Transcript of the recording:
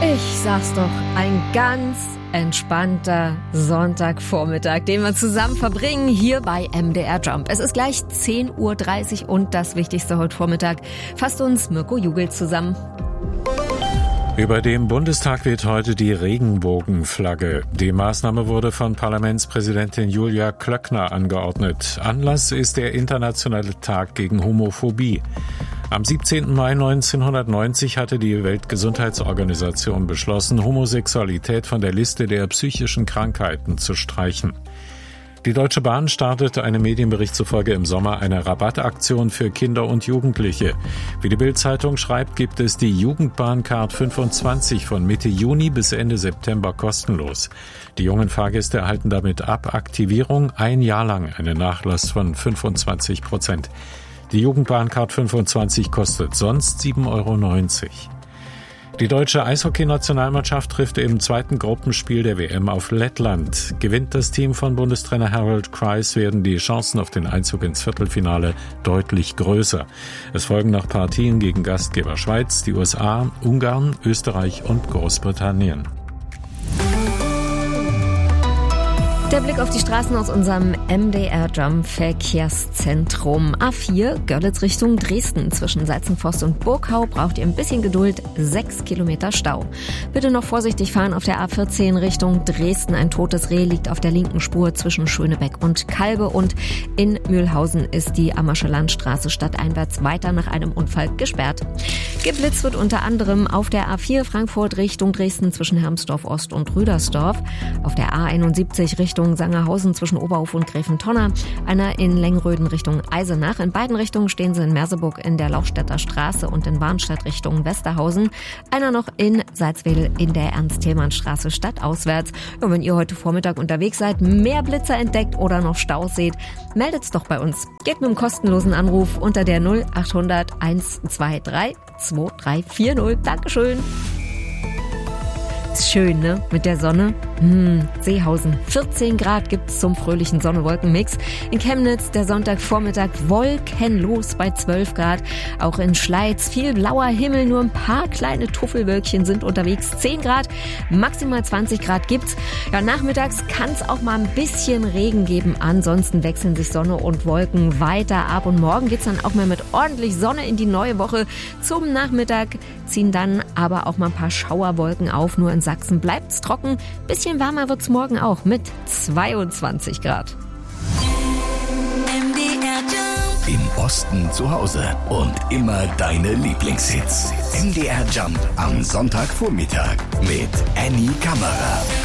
Ich sag's doch, ein ganz entspannter Sonntagvormittag, den wir zusammen verbringen hier bei MDR Jump. Es ist gleich 10:30 Uhr und das Wichtigste heute Vormittag fasst uns Mirko Jugel zusammen. Über dem Bundestag weht heute die Regenbogenflagge. Die Maßnahme wurde von Parlamentspräsidentin Julia Klöckner angeordnet. Anlass ist der Internationale Tag gegen Homophobie. Am 17. Mai 1990 hatte die Weltgesundheitsorganisation beschlossen, Homosexualität von der Liste der psychischen Krankheiten zu streichen. Die Deutsche Bahn startete einem Medienbericht zufolge im Sommer eine Rabattaktion für Kinder und Jugendliche. Wie die Bild-Zeitung schreibt, gibt es die Jugendbahncard 25 von Mitte Juni bis Ende September kostenlos. Die jungen Fahrgäste erhalten damit ab Aktivierung ein Jahr lang einen Nachlass von 25%. Die Jugendbahncard 25 kostet sonst 7,90 €. Die deutsche Eishockey-Nationalmannschaft trifft im zweiten Gruppenspiel der WM auf Lettland. Gewinnt das Team von Bundestrainer Harold Kreis, werden die Chancen auf den Einzug ins Viertelfinale deutlich größer. Es folgen noch Partien gegen Gastgeber Schweiz, die USA, Ungarn, Österreich und Großbritannien. Der Blick auf die Straßen aus unserem MDR Jump Verkehrszentrum. A4, Görlitz Richtung Dresden. Zwischen Salzenforst und Burgau braucht ihr ein bisschen Geduld. 6 Kilometer Stau. Bitte noch vorsichtig fahren auf der A14 Richtung Dresden. Ein totes Reh liegt auf der linken Spur zwischen Schönebeck und Kalbe. Und in Mühlhausen ist die Ammersche Landstraße stadteinwärts weiter nach einem Unfall gesperrt. Geblitzt wird unter anderem auf der A4 Frankfurt Richtung Dresden zwischen Hermsdorf Ost und Rüdersdorf. Auf der A71 Richtung Sangerhausen zwischen Oberhof und Gräfentonner, einer in Lengröden Richtung Eisenach. In beiden Richtungen stehen sie in Merseburg in der Lauchstädter Straße und in Warnstedt Richtung Westerhausen. Einer noch in Salzwedel in der Ernst-Thälmann-Straße stadtauswärts. Und wenn ihr heute Vormittag unterwegs seid, mehr Blitzer entdeckt oder noch Staus seht, meldet's doch bei uns. Geht mit einem kostenlosen Anruf unter der 0800 123 2340. Dankeschön. Ist schön, ne? Mit der Sonne. Seehausen. 14 Grad gibt's zum fröhlichen Sonne-Wolken-Mix. In Chemnitz der Sonntagvormittag wolkenlos bei 12 Grad. Auch in Schleiz viel blauer Himmel, nur ein paar kleine Tuffelwölkchen sind unterwegs. 10 Grad, maximal 20 Grad gibt's. Ja, nachmittags kann's auch mal ein bisschen Regen geben. Ansonsten wechseln sich Sonne und Wolken weiter ab. Und morgen geht's dann auch mal mit ordentlich Sonne in die neue Woche. Zum Nachmittag ziehen dann aber auch mal ein paar Schauerwolken auf. Nur in Sachsen bleibt's trocken. Bisschen wärmer wird's morgen auch mit 22 Grad. Im Osten zu Hause und immer deine Lieblingshits. MDR Jump am Sonntagvormittag mit Annie Kammerer.